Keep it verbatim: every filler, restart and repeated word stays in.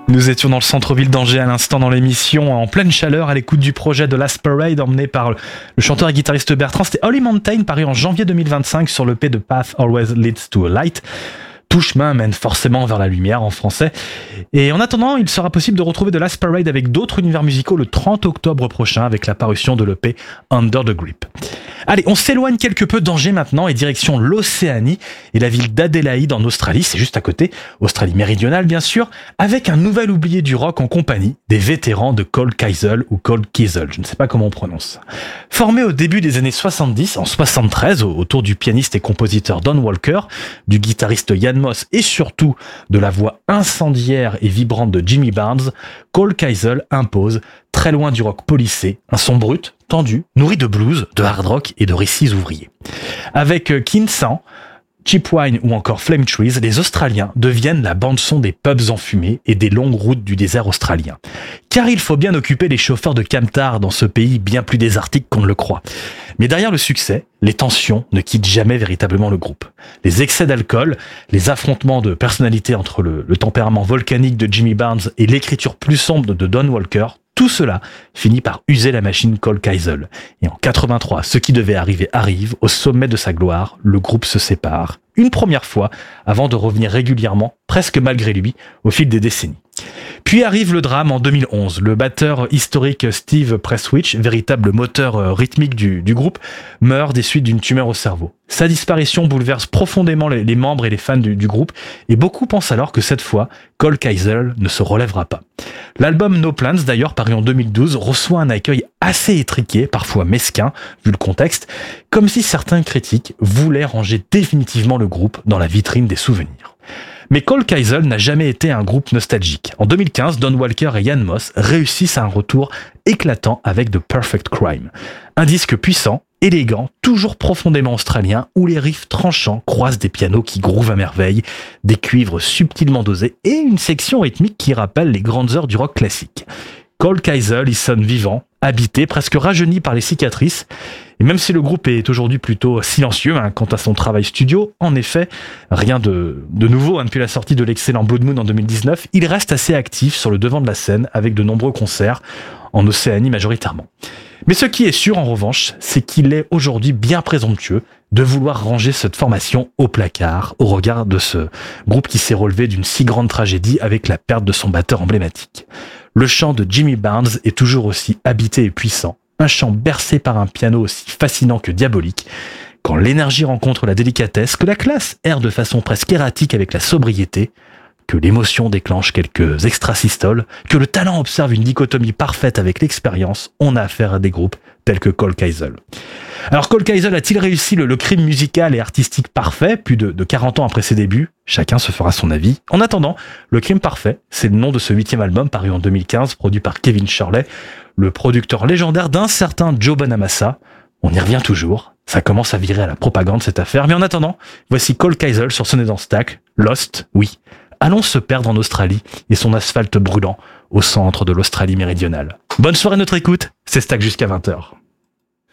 Nous étions dans le centre-ville d'Angers à l'instant dans l'émission, en pleine chaleur, à l'écoute du projet de Last Parade emmené par le chanteur et guitariste Bertrand. C'était Holy Mountain, paru en janvier deux mille vingt-cinq sur l'E P de Path Always Leads to a Light. Tout chemin mène forcément vers la lumière en français. Et en attendant, il sera possible de retrouver The Last Parade avec d'autres univers musicaux le trente octobre prochain avec la parution de l'E P Under the Grip. Allez, on s'éloigne quelque peu d'Angers maintenant et direction l'Océanie et la ville d'Adélaïde en Australie, c'est juste à côté, Australie méridionale bien sûr, avec un nouvel oublié du rock en compagnie des vétérans de Cold Kiesel ou Cold Kiesel, je ne sais pas comment on prononce ça. Formé au début des années soixante-dix, en soixante-treize, autour du pianiste et compositeur Don Walker, du guitariste Ian Moss et surtout de la voix incendiaire et vibrante de Jimmy Barnes, Cold Kiesel impose, très loin du rock policé, un son brut, tendu, nourri de blues, de hard rock et de récits ouvriers. Avec Kinsan, Cheap Wine ou encore Flame Trees, les Australiens deviennent la bande-son des pubs enfumés et des longues routes du désert australien. Car il faut bien occuper les chauffeurs de camtar dans ce pays bien plus désertique qu'on ne le croit. Mais derrière le succès, les tensions ne quittent jamais véritablement le groupe. Les excès d'alcool, les affrontements de personnalité entre le, le tempérament volcanique de Jimmy Barnes et l'écriture plus sombre de Don Walker, tout cela finit par user la machine Cold Kiesel. Et en quatre-vingt-trois, ce qui devait arriver arrive. Au sommet de sa gloire, le groupe se sépare, une première fois, avant de revenir régulièrement, presque malgré lui, au fil des décennies. Puis arrive le drame en deux mille onze. Le batteur historique Steve Prestwich, véritable moteur rythmique du, du groupe, meurt des suites d'une tumeur au cerveau. Sa disparition bouleverse profondément les, les membres et les fans du, du groupe, et beaucoup pensent alors que cette fois, Cold Kiesel ne se relèvera pas. L'album No Plans, d'ailleurs paru en deux mille douze, reçoit un accueil assez étriqué, parfois mesquin, vu le contexte, comme si certains critiques voulaient ranger définitivement le groupe dans la vitrine des souvenirs. Mais Cold Kiesel n'a jamais été un groupe nostalgique. En deux mille quinze, Don Walker et Ian Moss réussissent à un retour éclatant avec The Perfect Crime. Un disque puissant, élégant, toujours profondément australien, où les riffs tranchants croisent des pianos qui groovent à merveille, des cuivres subtilement dosés et une section rythmique qui rappelle les grandes heures du rock classique. Cold Kiesel y sonne vivant, habité, presque rajeuni par les cicatrices. Et même si le groupe est aujourd'hui plutôt silencieux hein, quant à son travail studio, en effet, rien de, de nouveau hein, depuis la sortie de l'excellent Blood Moon en deux mille dix-neuf, il reste assez actif sur le devant de la scène avec de nombreux concerts, en Océanie majoritairement. Mais ce qui est sûr en revanche, c'est qu'il est aujourd'hui bien présomptueux de vouloir ranger cette formation au placard au regard de ce groupe qui s'est relevé d'une si grande tragédie avec la perte de son batteur emblématique. Le chant de Jimmy Barnes est toujours aussi habité et puissant, un chant bercé par un piano aussi fascinant que diabolique. Quand l'énergie rencontre la délicatesse, que la classe erre de façon presque erratique avec la sobriété, que l'émotion déclenche quelques extrasystoles, que le talent observe une dichotomie parfaite avec l'expérience, on a affaire à des groupes tels que Cold Kiesel. Alors Cold Kiesel a-t-il réussi le, le crime musical et artistique parfait, plus de, de quarante ans après ses débuts ? Chacun se fera son avis. En attendant, le crime parfait, c'est le nom de ce huitième album paru en deux mille quinze, produit par Kevin Shirley, le producteur légendaire d'un certain Joe Bonamassa. On y revient toujours. Ça commence à virer à la propagande cette affaire. Mais en attendant, voici Cold Kiesel sur Sonnet dans Stack. Lost, oui. Allons se perdre en Australie et son asphalte brûlant au centre de l'Australie méridionale. Bonne soirée à notre écoute, c'est Stack jusqu'à vingt heures.